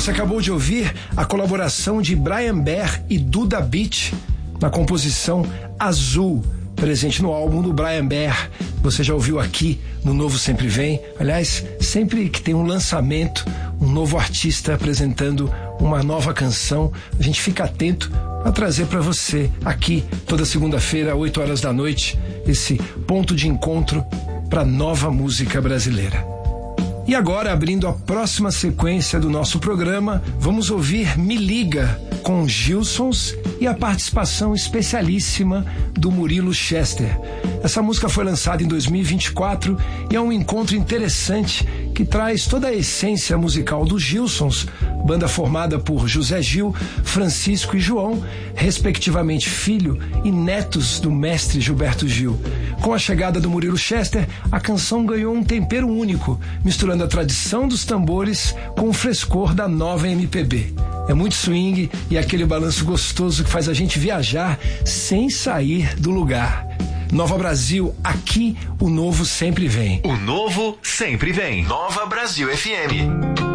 você acabou de ouvir a colaboração de Brian Bear e Duda Beat na composição Azul, presente no álbum do Brian Bear. Você já ouviu aqui no Novo Sempre Vem. Aliás, sempre que tem um lançamento, um novo artista apresentando uma nova canção, a gente fica atento a trazer para você aqui toda segunda-feira, 8 horas da noite, esse ponto de encontro para nova música brasileira. E agora, abrindo a próxima sequência do nosso programa, vamos ouvir Me Liga, com Gilsons e a participação especialíssima do Murilo Chester. Essa música foi lançada em 2024 e é um encontro interessante que traz toda a essência musical dos Gilsons, banda formada por José Gil, Francisco e João, respectivamente filho e netos do mestre Gilberto Gil. Com a chegada do Murilo Chester, a canção ganhou um tempero único, misturando a tradição dos tambores com o frescor da nova MPB. É muito swing e aquele balanço gostoso que faz a gente viajar sem sair do lugar. Nova Brasil, aqui o novo sempre vem. O novo sempre vem. Nova Brasil FM.